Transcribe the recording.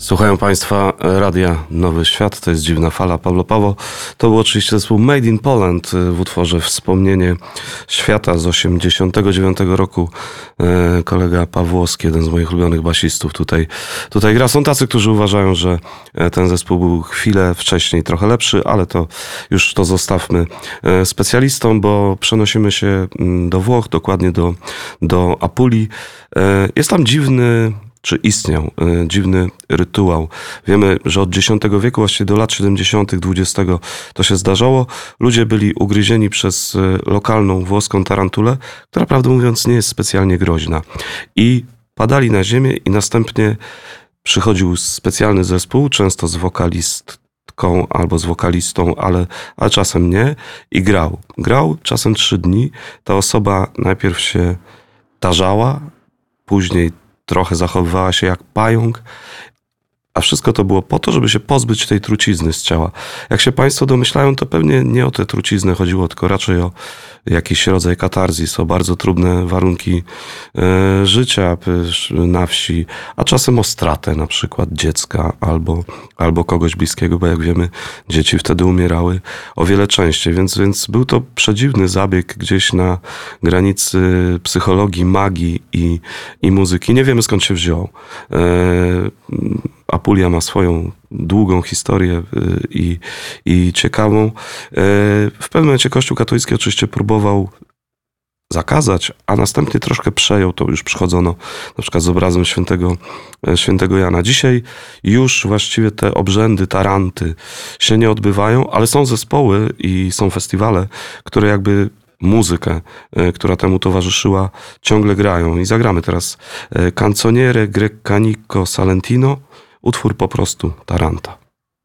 Słuchają Państwa Radia Nowy Świat, to jest Dziwna Fala, Pablo Paweł. To był oczywiście zespół Made in Poland w utworze Wspomnienie Świata z 89 roku. Kolega Pawłowski, jeden z moich ulubionych basistów, tutaj gra. Są tacy, którzy uważają, że ten zespół był chwilę wcześniej trochę lepszy, ale to już to zostawmy specjalistom, bo przenosimy się do Włoch, dokładnie do Apulii. Jest tam czy istniał dziwny rytuał. Wiemy, że od X wieku, właściwie do lat 70. XX to się zdarzało. Ludzie byli ugryzieni przez lokalną włoską tarantulę, która prawdę mówiąc nie jest specjalnie groźna. I padali na ziemię i następnie przychodził specjalny zespół, często z wokalistką albo z wokalistą, ale czasem nie, i grał. Grał czasem 3 dni. Ta osoba najpierw się tarzała, później trochę zachowywała się jak pająk, a wszystko to było po to, żeby się pozbyć tej trucizny z ciała. Jak się Państwo domyślają, to pewnie nie o tę truciznę chodziło, tylko raczej o jakiś rodzaj katarzis, o bardzo trudne warunki życia na wsi, a czasem o stratę na przykład dziecka albo kogoś bliskiego, bo jak wiemy, dzieci wtedy umierały o wiele częściej, więc był to przedziwny zabieg gdzieś na granicy psychologii, magii i muzyki. Nie wiemy, skąd się wziął. Apulia ma swoją długą historię i ciekawą. W pewnym momencie Kościół katolicki oczywiście próbował zakazać, a następnie troszkę przejął, to już przychodzono na przykład z obrazem świętego Jana. Dzisiaj już właściwie te obrzędy, taranty się nie odbywają, ale są zespoły i są festiwale, które jakby muzykę, która temu towarzyszyła, ciągle grają. I zagramy teraz Canzoniere Greccanico Salentino, utwór po prostu Taranta.